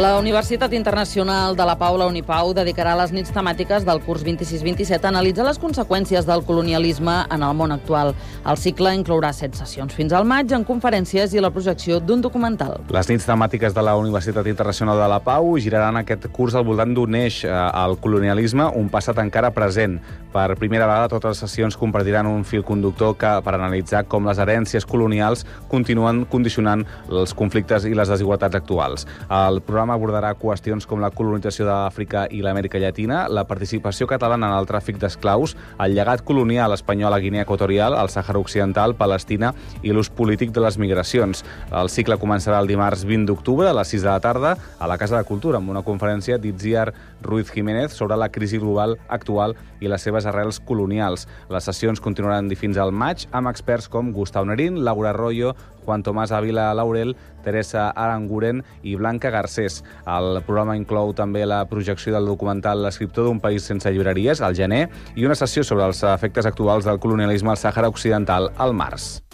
La Universitat Internacional de la Pau, la Unipau, dedicarà les nits temàtiques del curs 26-27 a analitzar les conseqüències del colonialisme en el món actual. El cicle inclourà 7 sessions fins al maig en conferències i la projecció d'un documental. Les nits temàtiques de la Universitat Internacional de la Pau giraran aquest curs al voltant d'un eix, el colonialisme, un passat encara present. Per primera vegada, totes les sessions compartiran un fil conductor per analitzar com les herències colonials continuen condicionant els conflictes i les desigualtats actuals. El programa abordarà qüestions com la colonització d'Àfrica i l'Amèrica Llatina, la participació catalana en el tràfic d'esclaus, el llegat colonial espanyol a Guinea Equatorial, el Sàhara Occidental, Palestina i l'ús polític de les migracions. El cicle començarà el dimarts 20 d'octubre a les 6 de la tarda a la Casa de Cultura amb una conferència d'Itziar Ruiz Jiménez sobre la crisi global actual i les seves arrels colonials. Les sessions continuaran fins al maig amb experts com Gustau Nerín, Laura Arroyo, Juan Tomás Ávila Laurel, Teresa Aranguren i Blanca Garcés. El programa inclou també la projecció del documental L'escriptor d'un país sense llibreries, al gener, i una sessió sobre els efectes actuals del colonialisme al Sàhara Occidental, al març.